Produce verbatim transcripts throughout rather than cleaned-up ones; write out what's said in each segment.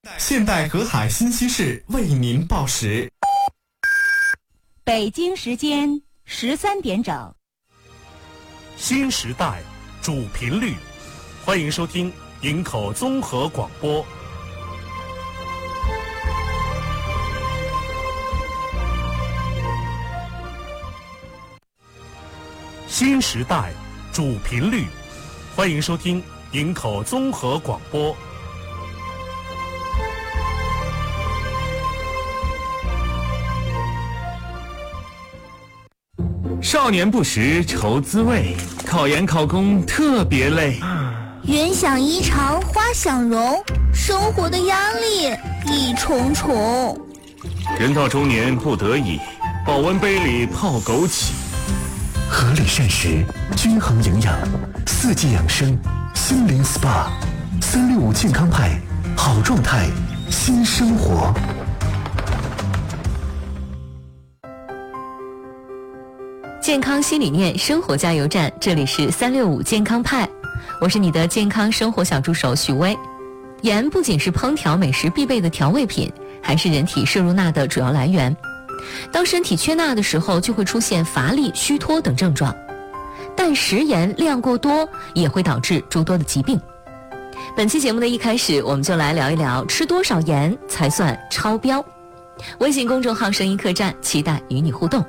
现代河海新趋势为您报时。 北京时间十三点整。 新时代主频率，欢迎收听营口综合广播。新时代主频率，欢迎收听营口综合广播。 少年不识愁滋味，考研考公特别累。 云想衣裳花想容，生活的压力一重重。 人到中年不得已，保温杯里泡枸杞。 合理膳食，均衡营养，四季养生，心灵 S P A， 三六五健康派，好状态，新生活。 健康新理念，生活加油站，这里是三六五健康派，我是你的健康生活小助手许巍。盐不仅是烹调美食必备的调味品，还是人体摄入钠的主要来源。当身体缺钠的时候，就会出现乏力、虚脱等症状。但食盐量过多也会导致诸多的疾病。本期节目的一开始，我们就来聊一聊吃多少盐才算超标。微信公众号声音客栈，期待与你互动。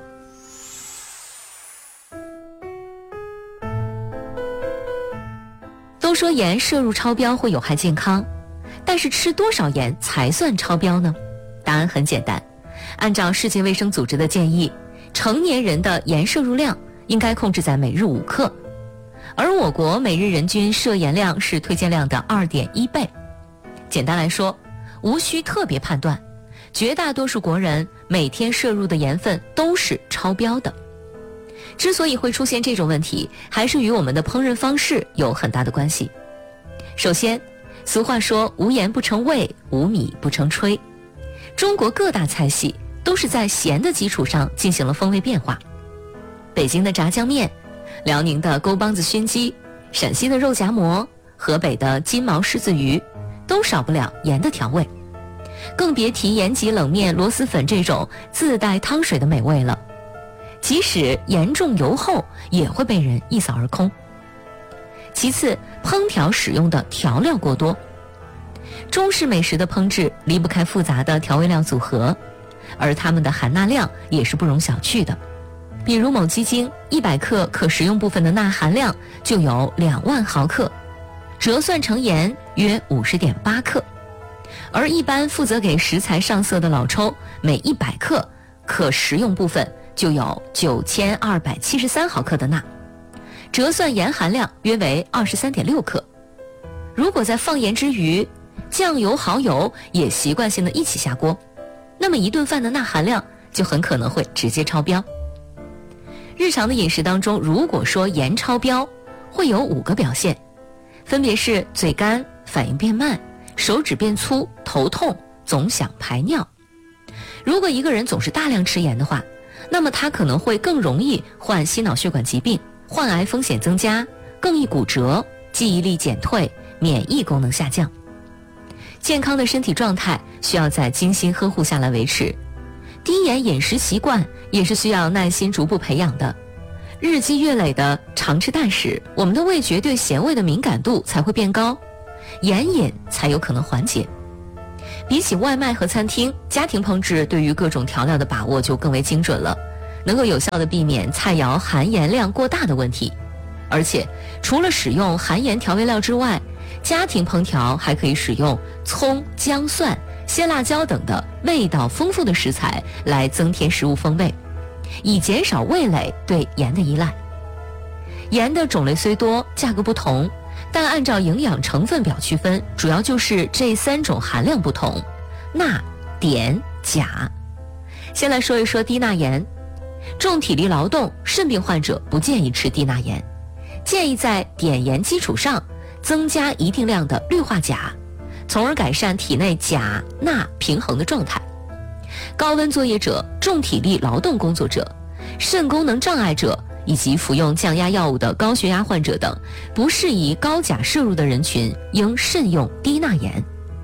都说盐摄入超标会有害健康，但是吃多少盐才算超标呢？答案很简单，按照世界卫生组织的建议，成年人的盐摄入量应该控制在每日五克，而我国每日人均摄盐量是推荐量的 二点一 倍。简单来说，无需特别判断，绝大多数国人每天摄入的盐分都是超标的。之所以会出现这种问题，还是与我们的烹饪方式有很大的关系。首先，俗话说无盐不成味，无米不成炊。中国各大菜系都是在咸的基础上进行了风味变化。北京的炸酱面，辽宁的沟帮子熏鸡，陕西的肉夹馍，河北的金毛狮子鱼，都少不了盐的调味。更别提盐焗冷面、螺蛳粉这种自带汤水的美味了。即使盐重油厚，也会被人一扫而空。其次，烹调使用的调料过多。中式美食的烹制离不开复杂的调味料组合，而它们的含钠量也是不容小觑的。比如某鸡精一百克可食用部分的钠含量就有两万毫克，折算成盐约 五十点八克。而一般负责给食材上色的老抽，每一百克可食用部分就有九千二百七十三毫克的钠，折算盐含量约为 二十三点六克。如果在放盐之余，酱油、蚝油也习惯性的一起下锅，那么一顿饭的钠含量就很可能会直接超标。日常的饮食当中，如果说盐超标，会有五个表现，分别是嘴干、反应变慢、手指变粗、头痛、总想排尿。如果一个人总是大量吃盐的话，那么他可能会更容易患心脑血管疾病，患癌风险增加，更易骨折，记忆力减退，免疫功能下降。健康的身体状态需要在精心呵护下来维持，低盐饮食习惯也是需要耐心逐步培养的。日积月累的常吃淡食，我们的味觉对咸味的敏感度才会变高，盐瘾才有可能缓解。比起外卖和餐厅，家庭烹制对于各种调料的把握就更为精准了，能够有效地避免菜肴含盐量过大的问题。而且除了使用含盐调味料之外，家庭烹调还可以使用葱、姜、蒜、鲜辣椒等的味道丰富的食材来增添食物风味，以减少味蕾对盐的依赖。盐的种类虽多，价格不同，但按照营养成分表区分，主要就是这三种含量不同：钠、碘、钾。先来说一说低钠盐。重体力劳动、肾病患者不建议吃低钠盐，建议在碘盐基础上增加一定量的氯化钾，从而改善体内钾钠平衡的状态。高温作业者、重体力劳动工作者、肾功能障碍者以及服用降压药物的高血压患者等不适宜高钾摄入的人群，应慎用低钠盐。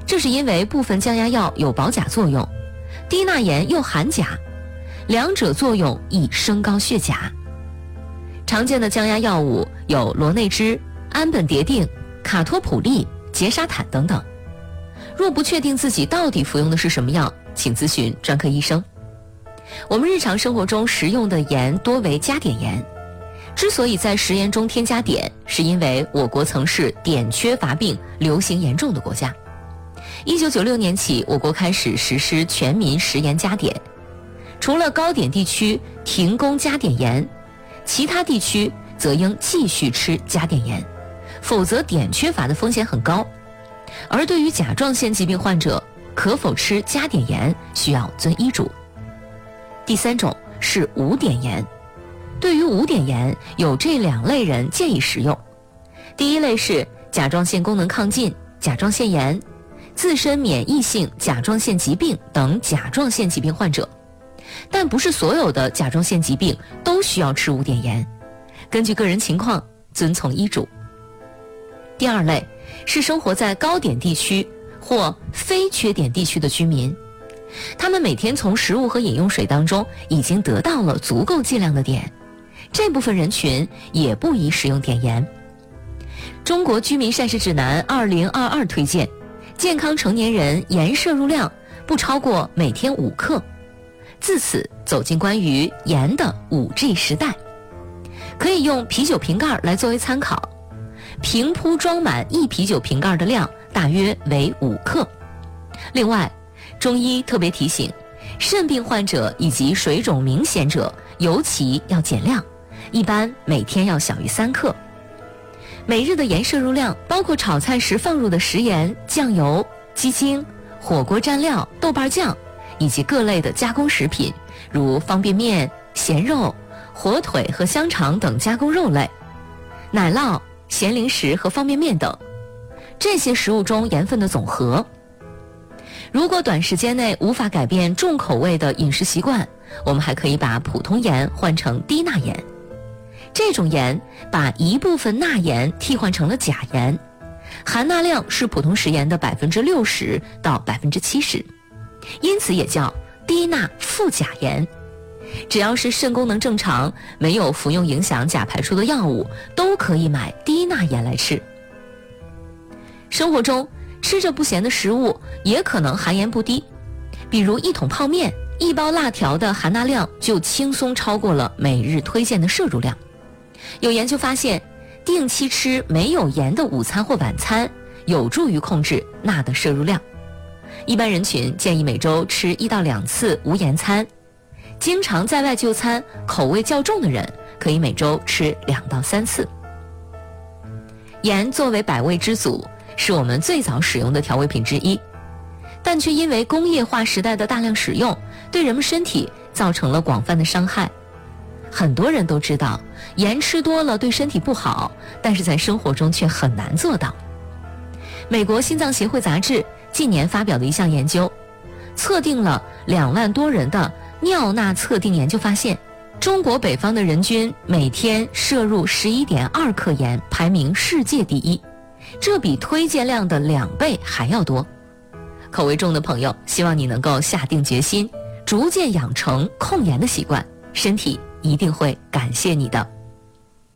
这是因为部分降压药有保钾作用，低钠盐又含钾，两者作用易升高血钾。常见的降压药物有罗内酯、氨苯蝶啶、卡托普利、杰沙坦等等。若不确定自己到底服用的是什么药，请咨询专科医生。我们日常生活中食用的盐多为加碘盐，之所以在食盐中添加碘，是因为我国曾是碘缺乏病流行严重的国家。一九九六年起，我国开始实施全民食盐加碘，除了高碘地区停供加碘盐，其他地区则应继续吃加碘盐，否则碘缺乏的风险很高。而对于甲状腺疾病患者，可否吃加碘盐需要遵医嘱。第三种是无碘盐，对于无碘盐，有这两类人建议食用。第一类是甲状腺功能亢进、甲状腺炎、自身免疫性甲状腺疾病等甲状腺疾病患者，但不是所有的甲状腺疾病都需要吃无碘盐，根据个人情况遵从医嘱。第二类是生活在高碘地区或非缺碘地区的居民，他们每天从食物和饮用水当中已经得到了足够剂量的碘，这部分人群也不宜食用碘盐。中国居民膳食指南二零二二推荐，健康成年人盐摄入量不超过每天五克，自此走进关于盐的 五 G 时代。可以用啤酒瓶盖来作为参考，平铺装满一啤酒瓶盖的量大约为五克。另外，中医特别提醒，肾病患者以及水肿明显者尤其要减量，一般每天要小于三克。每日的盐摄入量包括炒菜时放入的食盐、酱油、鸡精、火锅蘸料、豆瓣酱，以及各类的加工食品，如方便面、咸肉、火腿和香肠等加工肉类、奶酪、咸零食和方便面等，这些食物中盐分的总和。如果短时间内无法改变重口味的饮食习惯，我们还可以把普通盐换成低钠盐。这种盐把一部分钠盐替换成了钾盐，含钠量是普通食盐的 百分之六十 到 百分之七十， 因此也叫低钠富钾盐。只要是肾功能正常，没有服用影响钾排出的药物，都可以买低钠盐来吃。生活中吃着不咸的食物也可能含盐不低，比如一桶泡面、一包辣条的含钠量就轻松超过了每日推荐的摄入量。有研究发现，定期吃没有盐的午餐或晚餐有助于控制钠的摄入量。一般人群建议每周吃一到两次无盐餐，经常在外就餐、口味较重的人可以每周吃两到三次。盐作为百味之祖，是我们最早使用的调味品之一，但却因为工业化时代的大量使用，对人们身体造成了广泛的伤害。很多人都知道盐吃多了对身体不好，但是在生活中却很难做到。美国心脏协会杂志近年发表的一项研究，测定了两万多人的尿钠测定研究发现，中国北方的人均每天摄入 十一点二克盐，排名世界第一，这比推荐量的两倍还要多。口味重的朋友，希望你能够下定决心，逐渐养成控盐的习惯，身体一定会感谢你的。